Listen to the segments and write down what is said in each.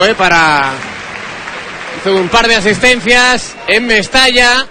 Hizo un par de asistencias en Mestalla.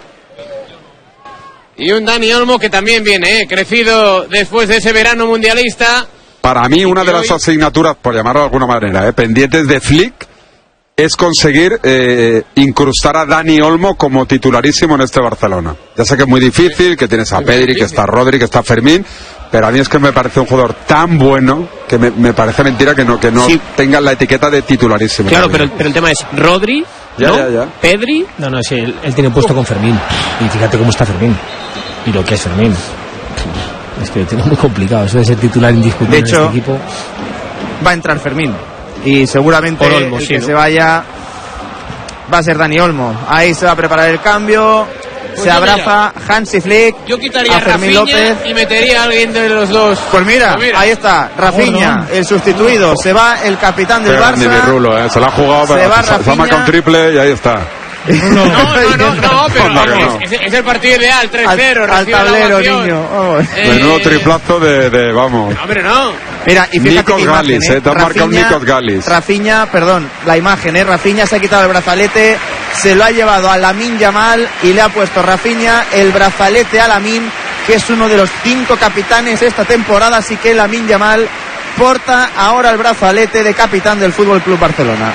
Y un Dani Olmo que también viene, crecido después de ese verano mundialista. Para mí, una de las asignaturas, por llamarlo de alguna manera, pendientes de Flick, es conseguir incrustar a Dani Olmo como titularísimo en este Barcelona. Ya sé que es muy difícil, que tienes a Pedri, que está Rodri, que está Fermín, pero a mí es que me parece un jugador tan bueno que me parece mentira que no sí tenga la etiqueta de titularísimo. Claro, pero el tema es Rodri, ya. Pedri. No, sí, él tiene puesto con Fermín. Y fíjate cómo está Fermín. Y lo que es Fermín. Es que lo tengo muy complicado. Eso de ser titular indiscutible en este equipo. Va a entrar Fermín. Y seguramente Olmo, el que se vaya va a ser Dani Olmo. Ahí se va a preparar el cambio. Pues se abraza Hansi Flick. Yo quitaría a Fermín López y metería a alguien de los dos. Pues mira, ahí está Rafinha, el sustituido. Se va el capitán del Barça. Mi Rulo, se la ha jugado, se ha marcado un triple y ahí está. No, pero vamos, es el partido ideal, 3-0, al tablero, niño. Menudo triplazo de vamos. No, hombre, no. Mira, y fíjate Nikos Galis, te has marcado Nikos Galis. Rafinha, perdón, la imagen, Rafinha se ha quitado el brazalete, se lo ha llevado a Lamine Yamal y le ha puesto Rafinha el brazalete a Lamine, que es uno de los 5 capitanes esta temporada, así que Lamine Yamal porta ahora el brazalete de capitán del FC Barcelona.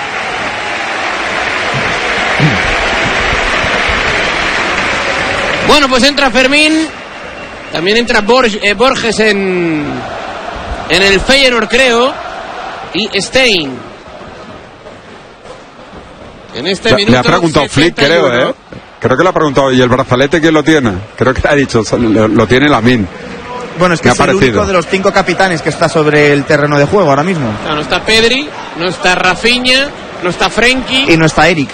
Bueno, pues entra Fermín, también entra Borges en el Feyenoord, creo, y Stein. En este minuto le ha preguntado Flick, creo, Creo que le ha preguntado, ¿y el brazalete quién lo tiene? Creo que le ha dicho, lo tiene Lamine. Bueno, es que es el único de los 5 capitanes que está sobre el terreno de juego ahora mismo. No está Pedri, no está Rafinha, no está Frenkie. Y no está Eric.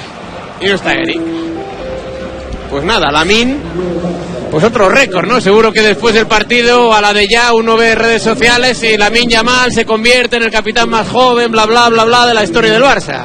Pues nada, Lamine, pues otro récord, ¿no? Seguro que después del partido, a la de ya, uno ve redes sociales y Lamine Yamal se convierte en el capitán más joven, bla, bla, bla, bla, de la historia del Barça.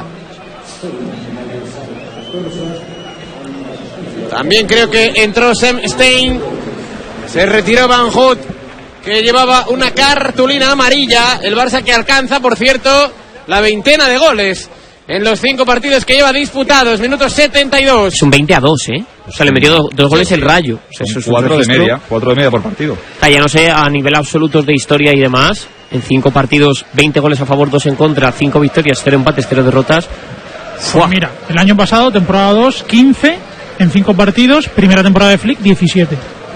También creo que entró Sam Stein, se retiró Van Hout, que llevaba una cartulina amarilla. El Barça que alcanza, por cierto, la 20 de goles en los 5 partidos que lleva disputados, minutos 72. Es un 20-2, O sea, le metió 2 goles el Rayo. O sea, eso es 4 de media por partido. O sea, ya no sé, a nivel absolutos de historia y demás, en 5 partidos, 20 goles a favor, 2 en contra, 5 victorias, 0 empates, 0 derrotas. Pues mira, el año pasado, temporada 2, 15 en 5 partidos, primera temporada de Flick, 17.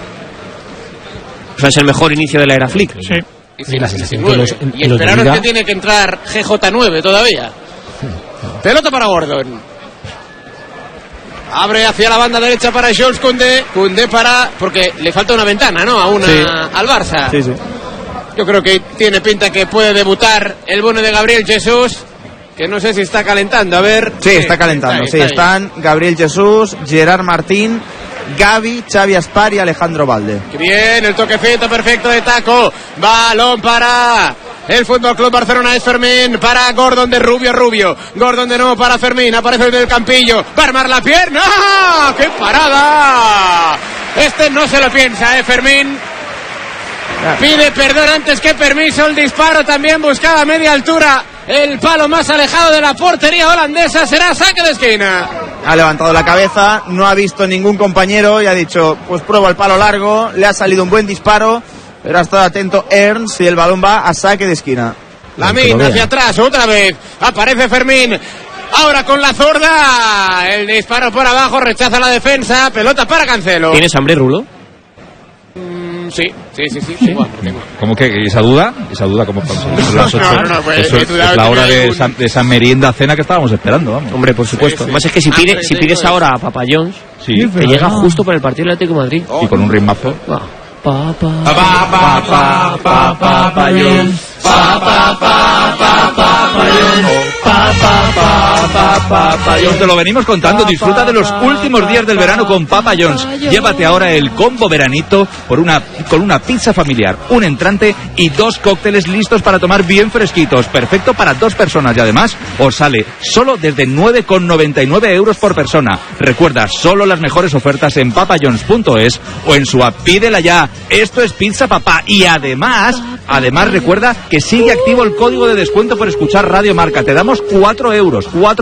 O sea, es el mejor inicio de la era Flick. Sí. Y la sensación y esperaros que tiene que entrar GJ9 todavía. Pelota para Gordon. Abre hacia la banda derecha para Jules Koundé. Koundé porque le falta una ventana, ¿no? Al Barça. Sí. Yo creo que tiene pinta que puede debutar el bueno de Gabriel Jesús, que no sé si está calentando. A ver. Sí, está calentando. Están Gabriel Jesús, Gerard Martín, Gavi, Xavi Aspar y Alejandro Valde. Qué bien, el toquecito perfecto de taco. Balón para el Fútbol Club Barcelona, es Fermín, para Gordon de Rubio. Gordon de nuevo para Fermín, aparece desde el campillo, va a armar la pierna. ¡Ah! ¡Qué parada! Este no se lo piensa, Fermín. Pide perdón antes que permiso. El disparo también buscaba a media altura. El palo más alejado de la portería holandesa. Será saque de esquina. Ha levantado la cabeza, no ha visto ningún compañero y ha dicho, pues pruebo el palo largo. Le ha salido un buen disparo, pero ha estado atento Ernst y el balón va a saque de esquina. Lamine hacia atrás, otra vez. Aparece Fermín. Ahora con la zurda. El disparo por abajo, rechaza la defensa. Pelota para Cancelo. ¿Tienes hambre, Rulo? Sí. ¿Cómo que esa duda? ¿Esa duda cómo pasa? Las 8. Eso es la hora de esa merienda cena que estábamos esperando, vamos. Hombre, por supuesto. Además es que si pides ahora a Papa John's, te llega justo por el partido del Atlético de Madrid. Y con un ritmazo. Papa John's. Papa John's. Te lo venimos contando. Disfruta de los últimos días del verano con Papa John's. Llévate ahora el combo veranito con una pizza familiar, un entrante y 2 cócteles listos para tomar bien fresquitos. Perfecto para 2 personas y además os sale solo desde 9,99 euros por persona. Recuerda, solo las mejores ofertas en papajohns.es o en su app. Pídela ya. Esto es Pizza Papá. Y además recuerda que sigue activo el código de descuento por escuchar Radio Marca. Te damos 4 euros.